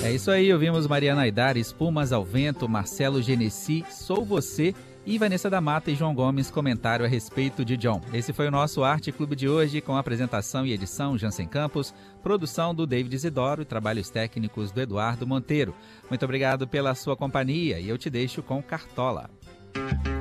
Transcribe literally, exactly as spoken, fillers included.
É isso aí, ouvimos Mariana Aidar, Espumas ao Vento, Marcelo Genesi, Sou Você e Vanessa da Mata e João Gomes, comentário a respeito de John. Esse foi o nosso Arte Clube de hoje, com apresentação e edição Jansen Campos, produção do David Isidoro e trabalhos técnicos do Eduardo Monteiro. Muito obrigado pela sua companhia e eu te deixo com Cartola.